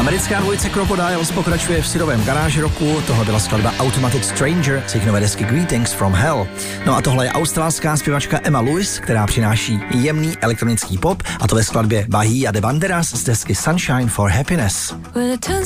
Americká dvojice Crocodiles pokračuje v syrovém garáž roku, tohle byla skladba Automatic Stranger z jejich nové desky Greetings from Hell. No a tohle je australská zpěvačka Emma Lewis, která přináší jemný elektronický pop, a to ve skladbě Bahia de Banderas z desky Sunshine for Happiness.